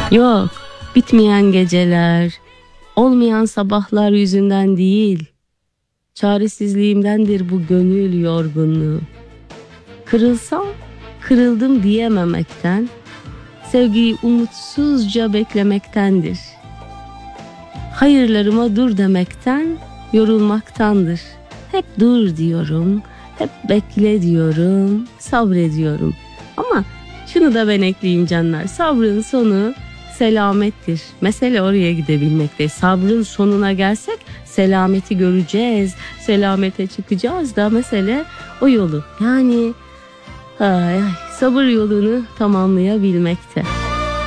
Yok, bitmeyen geceler, olmayan sabahlar yüzünden değil, çaresizliğimdendir bu gönül yorgunluğu. Kırılsam kırıldım diyememekten, sevgiyi umutsuzca beklemektendir. Hayırlarıma dur demekten, yorulmaktandır. Hep dur diyorum, hep bekle diyorum, sabrediyorum. Ama şunu da ben ekleyeyim canlar, sabrın sonu selamettir. Mesele oraya gidebilmekte. Sabrın sonuna gelsek selameti göreceğiz, selamete çıkacağız da mesele o yolu. Yani sabır yolunu tamamlayabilmekte.